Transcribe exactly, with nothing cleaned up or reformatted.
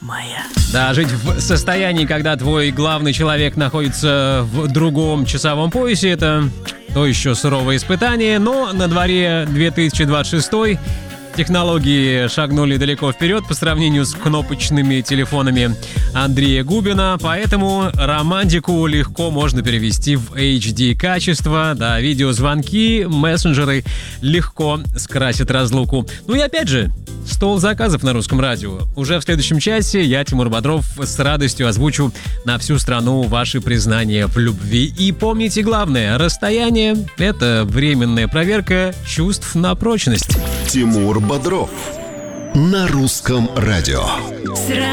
моя. Да, жить в состоянии, когда твой главный человек находится в другом часовом поясе, это то еще суровое испытание, но на дворе две тысячи двадцать шестой. Технологии шагнули далеко вперед по сравнению с кнопочными телефонами Андрея Губина, поэтому романтику легко можно перевести в эйч ди качество, да, видеозвонки, мессенджеры легко скрасят разлуку. Ну и опять же, стол заказов на русском радио. Уже в следующем часе я, Тимур Бодров, с радостью озвучу на всю страну ваши признания в любви. И помните главное, расстояние — это временная проверка чувств на прочность. Тимур Бодров на русском радио.